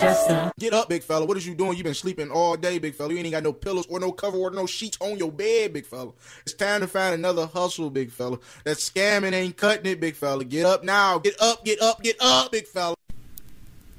Get up, big fella. What is you doing? You been sleeping all day, big fella. You ain't got no pillows or no cover or no sheets on your bed, big fella. It's time to find another hustle, big fella. That scamming ain't cutting it, big fella. Get up now. Get up, big fella.